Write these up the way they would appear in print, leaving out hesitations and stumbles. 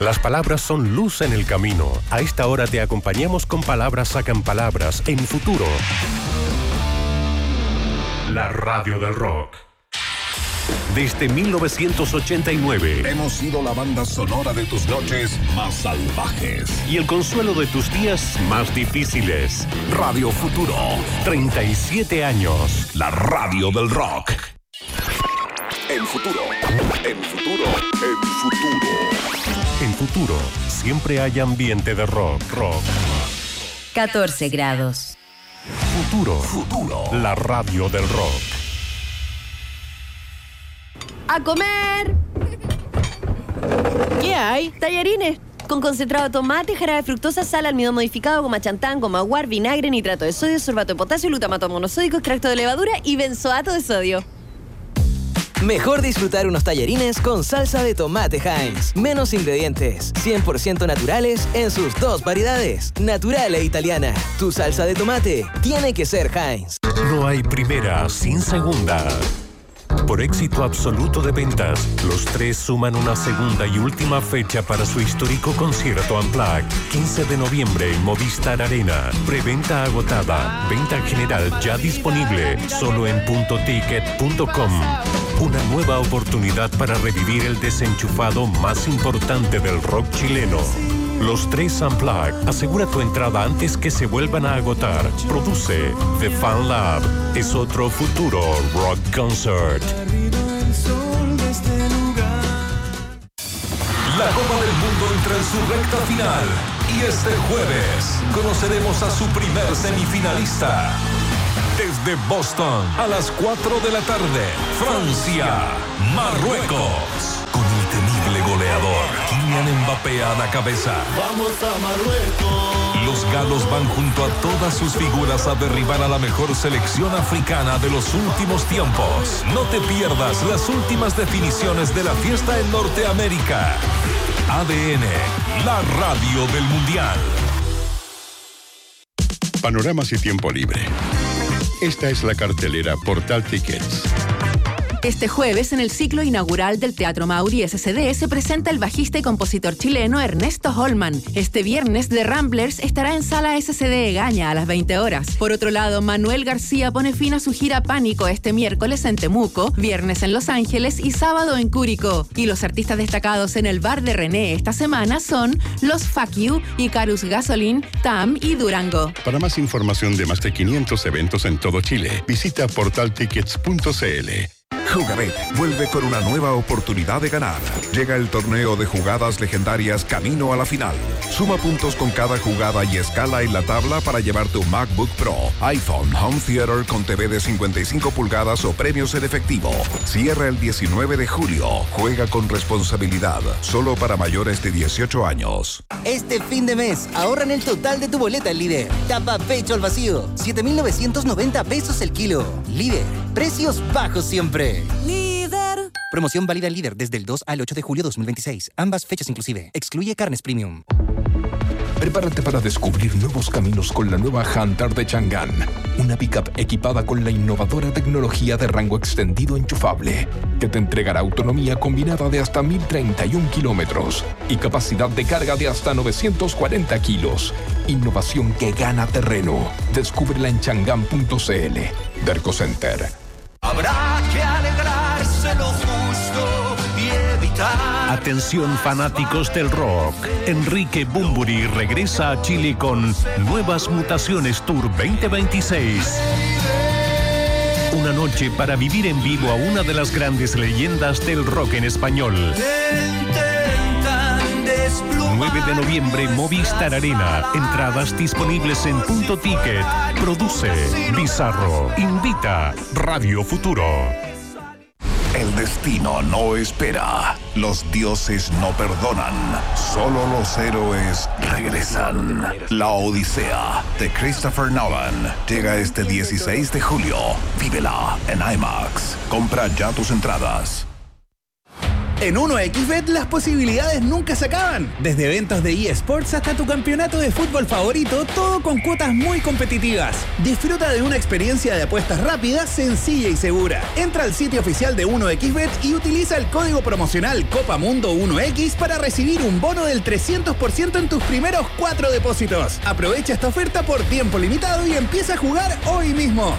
Las palabras son luz en el camino. A esta hora te acompañamos con Palabras Sacan Palabras en Futuro. La radio del rock. Desde 1989 hemos sido la banda sonora de tus noches más salvajes y el consuelo de tus días más difíciles. Radio Futuro. 37 años. La radio del rock. En Futuro. En Futuro. En Futuro. En Futuro siempre hay ambiente de rock. 14 grados. Futuro. La radio del rock. ¡A comer! ¿Qué hay? Tallarines con concentrado de tomate, jarabe de fructosa, sal, almidón modificado, goma chantán, goma guar, vinagre, nitrato de sodio, sorbato de potasio, glutamato monosódico, extracto de levadura y benzoato de sodio. Mejor disfrutar unos tallarines con salsa de tomate Heinz. Menos ingredientes, 100% naturales en sus dos variedades, natural e italiana. Tu salsa de tomate tiene que ser Heinz. No hay primera sin segunda. Por éxito absoluto de ventas, los tres suman una segunda y última fecha para su histórico concierto Unplugged. 15 de noviembre en Movistar Arena. Preventa agotada. Venta general ya disponible. Solo en .ticket.com. Una nueva oportunidad para revivir el desenchufado más importante del rock chileno. Los tres Unplugged. Asegura tu entrada antes que se vuelvan a agotar. Produce The Fan Lab. Es otro Futuro Rock Concert. La Copa del Mundo entra en su recta final y este jueves conoceremos a su primer semifinalista. Desde Boston, a las 4 de la tarde, Francia, Marruecos. Con el temible goleador, Kylian Mbappé a la cabeza. ¡Vamos a Marruecos! Los galos van junto a todas sus figuras a derribar a la mejor selección africana de los últimos tiempos. No te pierdas las últimas definiciones de la fiesta en Norteamérica. ADN, la radio del Mundial. Panoramas y tiempo libre. Esta es la cartelera Portal Tickets. Este jueves, en el ciclo inaugural del Teatro Mauri SCD, se presenta el bajista y compositor chileno Ernesto Holman. Este viernes, The Ramblers estará en Sala SCD Egaña a las 20 horas. Por otro lado, Manuel García pone fin a su gira Pánico este miércoles en Temuco, viernes en Los Ángeles y sábado en Curicó. Y los artistas destacados en el bar de René esta semana son Los Fuck You, Icarus Gasoline, Tam y Durango. Para más información de más de 500 eventos en todo Chile, visita portaltickets.cl. Jugabet vuelve con una nueva oportunidad de ganar. Llega el torneo de jugadas legendarias camino a la final. Suma puntos con cada jugada y escala en la tabla para llevar tu MacBook Pro, iPhone, Home Theater con TV de 55 pulgadas o premios en efectivo. Cierra el 19 de julio. Juega con responsabilidad. Solo para mayores de 18 años. Este fin de mes, ahorra en el total de tu boleta en Líder. Tapa pecho al vacío. 7,990 pesos el kilo. Líder. Precios bajos siempre. Líder. Promoción válida en Líder desde el 2 al 8 de julio 2026. Ambas fechas inclusive. Excluye carnes premium. Prepárate para descubrir nuevos caminos con la nueva Hunter de Chang'an. Una pickup equipada con la innovadora tecnología de rango extendido enchufable, que te entregará autonomía combinada de hasta 1.031 kilómetros y capacidad de carga de hasta 940 kilos. Innovación que gana terreno. Descúbrela en chang'an.cl. Derco Center. Habrá que alegrarse lo justo y evitar. Atención fanáticos del rock. Enrique Bunbury regresa a Chile con Nuevas Mutaciones Tour 2026. Una noche para vivir en vivo a una de las grandes leyendas del rock en español. 9 de noviembre, Movistar Arena. Entradas disponibles en .ticket. Produce Bizarro. Invita Radio Futuro. El destino no espera. Los dioses no perdonan. Solo los héroes regresan. La Odisea de Christopher Nolan llega este 16 de julio. Vívela en IMAX. Compra ya tus entradas. En 1xBet las posibilidades nunca se acaban. Desde eventos de eSports hasta tu campeonato de fútbol favorito, todo con cuotas muy competitivas. Disfruta de una experiencia de apuestas rápida, sencilla y segura. Entra al sitio oficial de 1xBet y utiliza el código promocional COPAMUNDO1X para recibir un bono del 300% en tus primeros 4 depósitos. Aprovecha esta oferta por tiempo limitado y empieza a jugar hoy mismo.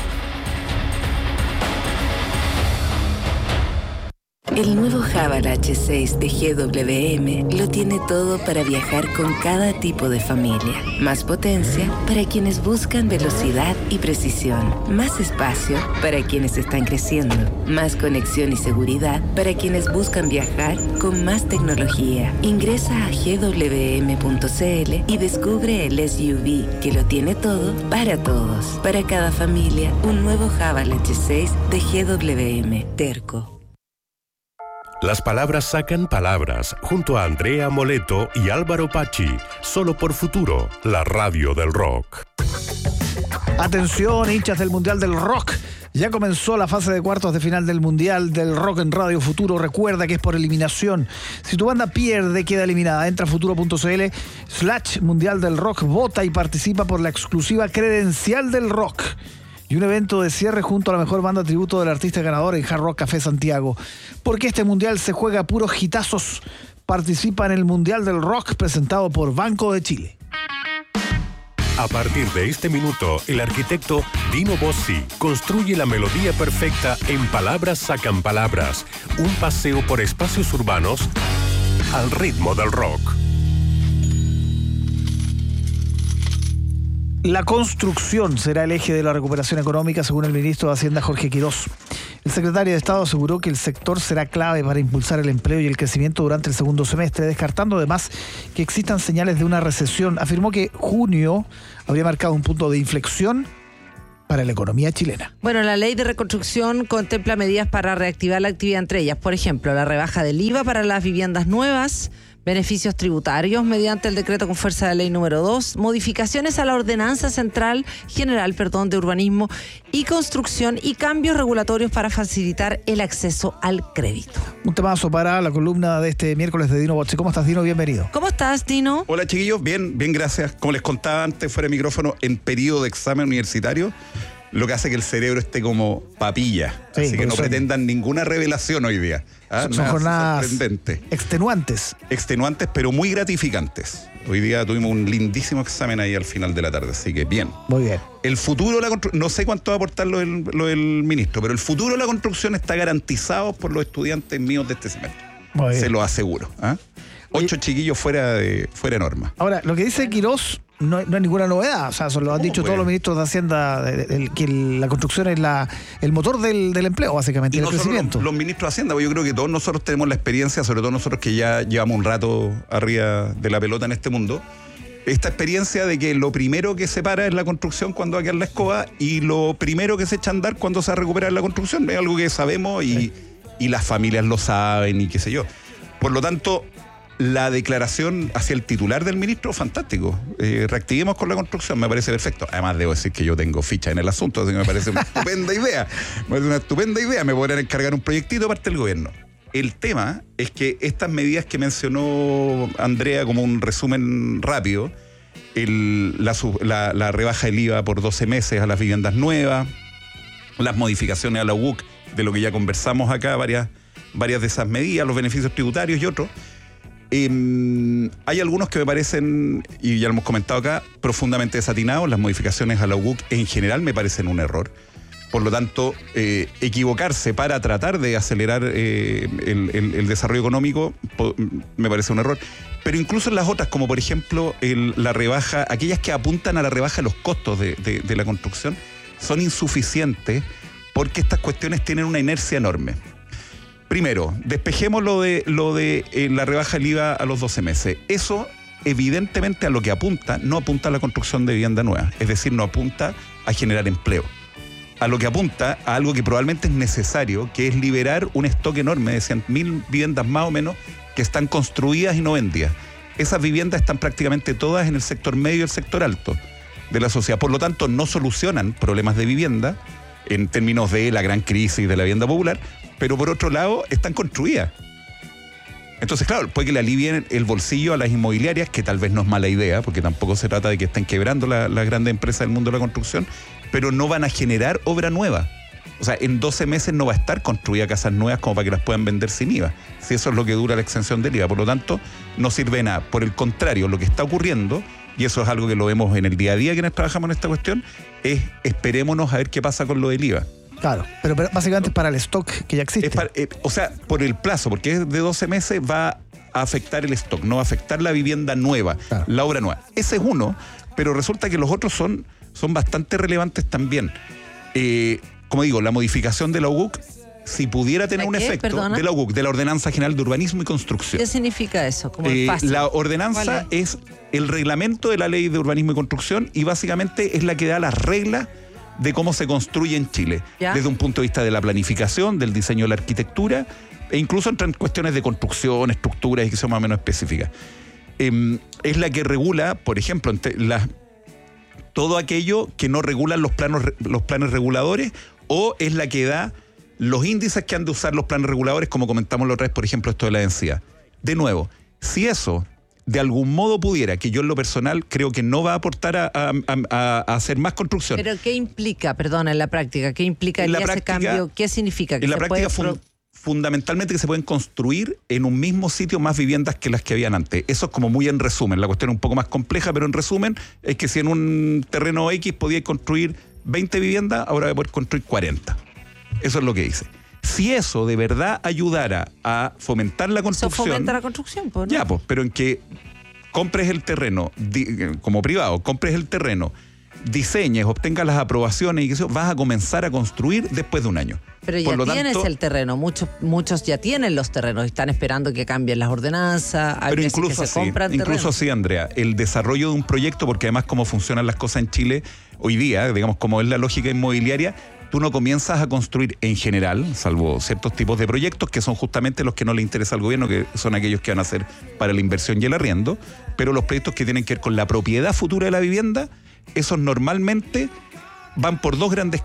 El nuevo Haval H6 de GWM lo tiene todo para viajar con cada tipo de familia. Más potencia para quienes buscan velocidad y precisión. Más espacio para quienes están creciendo. Más conexión y seguridad para quienes buscan viajar con más tecnología. Ingresa a gwm.cl y descubre el SUV que lo tiene todo para todos. Para cada familia, un nuevo Haval H6 de GWM. Terco. Las palabras sacan palabras, junto a Andrea Moleto y Álvaro Pachi, solo por Futuro, la radio del rock. Atención, hinchas del Mundial del Rock. Ya comenzó la fase de cuartos de final del Mundial del Rock en Radio Futuro. Recuerda que es por eliminación. Si tu banda pierde, queda eliminada. Entra a futuro.cl/Mundial del Rock, vota y participa por la exclusiva credencial del rock. Y un evento de cierre junto a la mejor banda tributo del artista ganador en Hard Rock Café Santiago. Porque este mundial se juega a puros hitazos. Participa en el Mundial del Rock presentado por Banco de Chile. A partir de este minuto, el arquitecto Dino Bossi construye la melodía perfecta en Palabras Sacan Palabras. Un paseo por espacios urbanos al ritmo del rock. La construcción será el eje de la recuperación económica, según el ministro de Hacienda, Jorge Quirós. El secretario de Estado aseguró que el sector será clave para impulsar el empleo y el crecimiento durante el segundo semestre, descartando además que existan señales de una recesión. Afirmó que junio habría marcado un punto de inflexión para la economía chilena. Bueno, la ley de reconstrucción contempla medidas para reactivar la actividad, entre ellas, por ejemplo, la rebaja del IVA para las viviendas nuevas, beneficios tributarios mediante el decreto con fuerza de ley número 2, modificaciones a la ordenanza general de urbanismo y construcción y cambios regulatorios para facilitar el acceso al crédito. Un temazo para la columna de este miércoles de Dino Bossi. ¿Cómo estás, Dino? Bienvenido. ¿Cómo estás, Dino? Hola, chiquillos. Bien, gracias. Como les contaba antes fuera de micrófono, en periodo de examen universitario, lo que hace que el cerebro esté como papilla. Sí, así que no pretendan ninguna revelación hoy día. Son jornadas extenuantes. Extenuantes, pero muy gratificantes. Hoy día tuvimos un lindísimo examen ahí al final de la tarde, así que bien. Muy bien. El futuro de la construcción, no sé cuánto va a aportar lo del ministro, pero el futuro de la construcción está garantizado por los estudiantes míos de este semestre. Muy bien. Se lo aseguro. 8 chiquillos fuera de norma. Ahora, lo que dice Quirós no es ninguna novedad. O sea, eso lo han dicho todos los ministros de Hacienda, que la construcción es el motor del empleo, básicamente, y del crecimiento. Los ministros de Hacienda, yo creo que todos nosotros tenemos la experiencia, sobre todo nosotros que ya llevamos un rato arriba de la pelota en este mundo, esta experiencia de que lo primero que se para es la construcción cuando va a quedar la escoba y lo primero que se echa a andar cuando se va a recuperar la construcción. Es algo que sabemos y las familias lo saben y qué sé yo. Por lo tanto, la declaración hacia el titular del ministro, fantástico. Reactivemos con la construcción, me parece perfecto. Además, debo decir que yo tengo ficha en el asunto, así que me parece una estupenda idea. Me podrán encargar un proyectito parte del gobierno. El tema es que estas medidas que mencionó Andrea como un resumen rápido, la rebaja del IVA por 12 meses a las viviendas nuevas, las modificaciones a la UUC, de lo que ya conversamos acá, varias de esas medidas, los beneficios tributarios y otros. Hay algunos que me parecen, y ya lo hemos comentado acá, profundamente desatinados. Las modificaciones a la UUC en general me parecen un error. Por lo tanto, equivocarse para tratar de acelerar el desarrollo económico me parece un error. Pero incluso en las otras, como por ejemplo la rebaja, aquellas que apuntan a la rebaja de los costos de la construcción, son insuficientes porque estas cuestiones tienen una inercia enorme. Primero, despejemos lo de la rebaja del IVA a los 12 meses. Eso, evidentemente, a lo que apunta, no apunta a la construcción de vivienda nueva. Es decir, no apunta a generar empleo. A lo que apunta a algo que probablemente es necesario, que es liberar un stock enorme de 100.000 viviendas más o menos que están construidas y no vendidas. Esas viviendas están prácticamente todas en el sector medio y el sector alto de la sociedad. Por lo tanto, no solucionan problemas de vivienda en términos de la gran crisis de la vivienda popular, pero por otro lado están construidas. Entonces, claro, puede que le alivien el bolsillo a las inmobiliarias, que tal vez no es mala idea, porque tampoco se trata de que estén quebrando las grandes empresas del mundo de la construcción, pero no van a generar obra nueva. O sea, en 12 meses no va a estar construida casas nuevas como para que las puedan vender sin IVA. Si eso es lo que dura la exención del IVA. Por lo tanto, no sirve de nada. Por el contrario, lo que está ocurriendo, y eso es algo que lo vemos en el día a día quienes trabajamos en esta cuestión, es esperémonos a ver qué pasa con lo del IVA. Claro, pero básicamente es para el stock que ya existe. O sea, por el plazo, porque es de 12 meses, va a afectar el stock, no va a afectar la vivienda nueva, claro, la obra nueva. Ese es uno, pero resulta que los otros son bastante relevantes también. Como digo, la modificación de la UGUC, si pudiera tener un efecto, ¿perdona? De la UGUC, de la Ordenanza General de Urbanismo y Construcción. ¿Qué significa eso? Como la ordenanza es el reglamento de la Ley de Urbanismo y Construcción y básicamente es la que da las reglas de cómo se construye en Chile. ¿Ya? Desde un punto de vista de la planificación, del diseño de la arquitectura e incluso entran cuestiones de construcción, estructuras y que son más o menos específicas. Es la que regula, por ejemplo, todo aquello que no regulan los planes reguladores, o es la que da los índices que han de usar los planes reguladores, como comentamos la otra vez, por ejemplo, esto de la densidad. De nuevo, si eso de algún modo pudiera, que yo en lo personal creo que no va a aportar a hacer más construcción. ¿Pero qué implica, perdona, en la práctica? ¿Qué implica ese cambio? ¿Qué significa? En la práctica fundamentalmente que se pueden construir en un mismo sitio más viviendas que las que habían antes. Eso es como muy en resumen. La cuestión es un poco más compleja, pero en resumen es que si en un terreno X podíais construir 20 viviendas, ahora voy a poder construir 40. Eso es lo que dice. Si eso de verdad ayudara a fomentar la construcción... Eso fomenta la construcción, pues, ¿no? Ya, pues, pero en que compres el terreno, como privado, compres el terreno, diseñes, obtengas las aprobaciones y que eso, vas a comenzar a construir después de un año. Pero ya tienes el terreno, muchos ya tienen los terrenos, están esperando que cambien las ordenanzas, hay veces que se compran terrenos. Incluso así, Andrea, el desarrollo de un proyecto, porque además como funcionan las cosas en Chile hoy día, digamos como es la lógica inmobiliaria, tú no comienzas a construir en general, salvo ciertos tipos de proyectos que son justamente los que no le interesa al gobierno, que son aquellos que van a ser para la inversión y el arriendo, pero los proyectos que tienen que ver con la propiedad futura de la vivienda, esos normalmente van por dos grandes